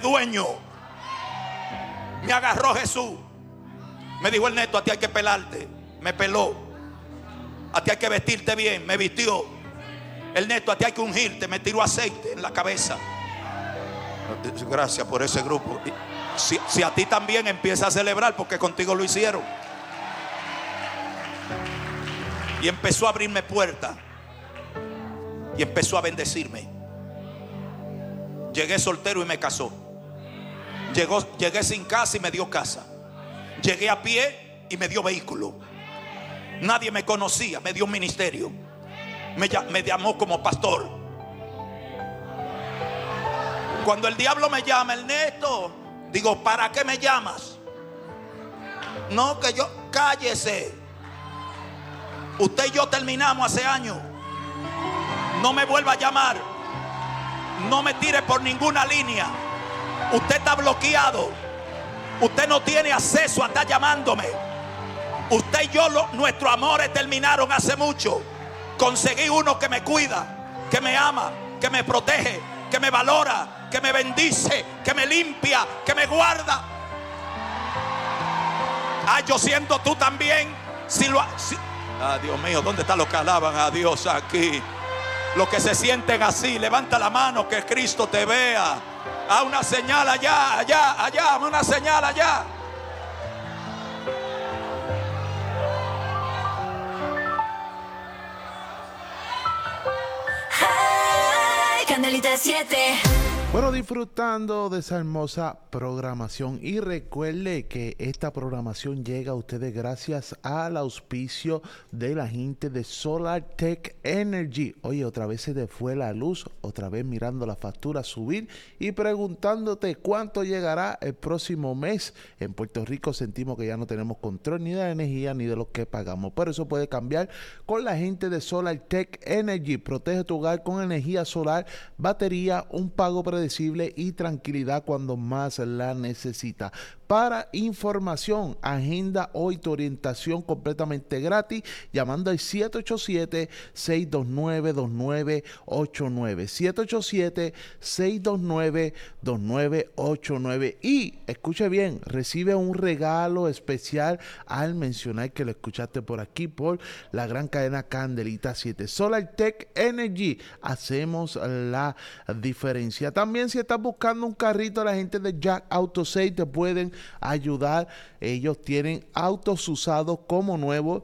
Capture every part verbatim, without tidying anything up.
dueño. Me agarró Jesús. Me dijo: Ernesto, a ti hay que pelarte. Me peló. A ti hay que vestirte bien. Me vistió. Ernesto, a ti hay que ungirte. Me tiró aceite en la cabeza. Gracias por ese grupo. Si, si a ti también, empieza a celebrar, porque contigo lo hicieron. Y empezó a abrirme puertas. Y empezó a bendecirme. Llegué soltero y me casó. Llegó, llegué sin casa y me dio casa. Llegué a pie y me dio vehículo. Nadie me conocía, me dio un ministerio. Me, me llamó como pastor. Cuando el diablo me llama: Ernesto, digo: ¿para qué me llamas? No, que yo, cállese. Usted y yo terminamos hace años. No me vuelva a llamar. No me tire por ninguna línea. Usted está bloqueado. Usted no tiene acceso a estar llamándome. Usted y yo, lo, nuestros amores terminaron hace mucho. Conseguí uno que me cuida, que me ama, que me protege, que me valora, que me bendice, que me limpia, que me guarda. Ah, yo siento tú también. Si lo, si, ah, Dios mío, ¿dónde están los que alaban a Dios aquí? Los que se sienten así, levanta la mano, que Cristo te vea. Haz una señal allá, allá, allá, una señal allá. Hey, Candelita siete. Bueno, disfrutando de esa hermosa programación, y recuerde que esta programación llega a ustedes gracias al auspicio de la gente de SolarTech Energy. Oye, otra vez se te fue la luz, otra vez mirando la factura subir y preguntándote cuánto llegará el próximo mes. En Puerto Rico sentimos que ya no tenemos control ni de la energía ni de lo que pagamos, pero eso puede cambiar con la gente de SolarTech Energy. Protege tu hogar con energía solar, batería, un pago predecible y tranquilidad cuando más la necesita. Para información, agenda hoy tu orientación completamente gratis llamando al siete ocho siete, seis dos nueve, dos nueve ocho nueve. siete ocho siete, seis dos nueve, dos nueve ocho nueve. Y escuche bien, recibe un regalo especial al mencionar que lo escuchaste por aquí por la gran cadena Candelita siete. SolarTech Energy, hacemos la diferencia. También, si estás buscando un carrito, la gente de Jack Auto Sale te pueden ayudar. Ellos tienen autos usados como nuevos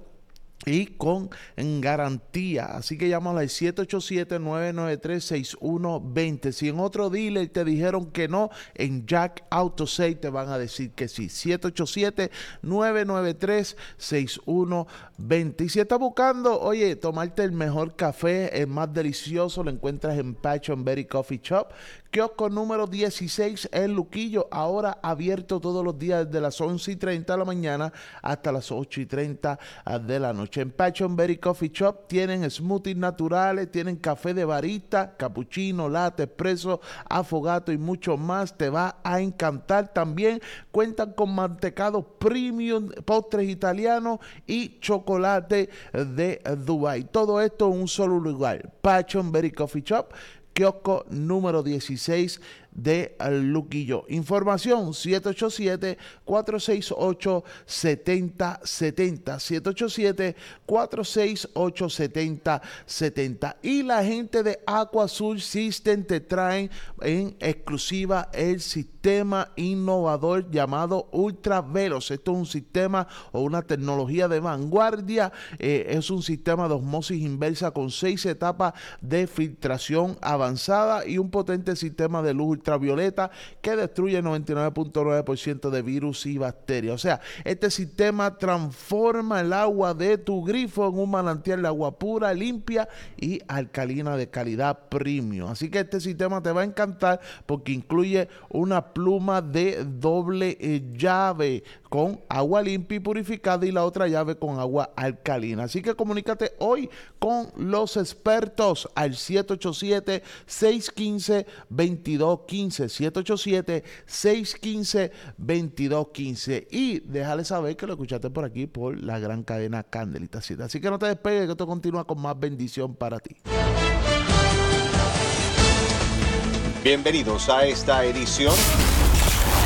y con en garantía. Así que llámalo al siete ocho siete, nueve nueve tres, seis uno dos cero. Si en otro dealer te dijeron que no, en Jack Auto Sale te van a decir que sí. siete ocho siete, nueve nueve tres, seis uno dos cero. Y si estás buscando, oye, tomarte el mejor café, el más delicioso, lo encuentras en Passion Berry Coffee Shop, kiosco número dieciséis en Luquillo, ahora abierto todos los días desde las once y treinta de la mañana hasta las ocho y treinta de la noche. En Passion Berry Coffee Shop tienen smoothies naturales, tienen café de barista, cappuccino, latte, espresso, afogato y mucho más. Te va a encantar. También cuentan con mantecado premium, postres italianos y chocolate de Dubai. Todo esto en un solo lugar. Passion Berry Coffee Shop, kiosco número dieciséis de Luquillo. Información siete ocho siete, cuatro seis ocho, siete cero siete cero, siete ocho siete, cuatro seis ocho, siete cero siete cero. Y la gente de Aqua Sur System te traen en exclusiva el sistema innovador llamado Ultra Veloz. Esto es un sistema o una tecnología de vanguardia. Eh, es un sistema de osmosis inversa con seis etapas de filtración avanzada y un potente sistema de luz ultravioleta que destruye el noventa y nueve punto nueve por ciento de virus y bacterias. O sea, este sistema transforma el agua de tu grifo en un manantial de agua pura, limpia y alcalina de calidad premium. Así que este sistema te va a encantar porque incluye una pluma de doble eh, llave con agua limpia y purificada y la otra llave con agua alcalina. Así que comunícate hoy con los expertos al siete ocho siete, seis uno cinco, dos dos uno cinco, siete ocho siete, seis uno cinco, dos dos uno cinco, y déjale saber que lo escuchaste por aquí por la gran cadena Candelita siete. Así que no te despegues, que esto continúa con más bendición para ti. Bienvenidos a esta edición